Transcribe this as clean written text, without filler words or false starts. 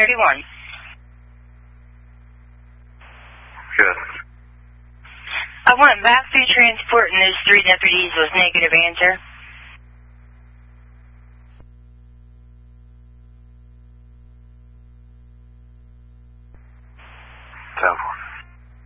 31. Good. I went back through transport and those 3 deputies was negative answer.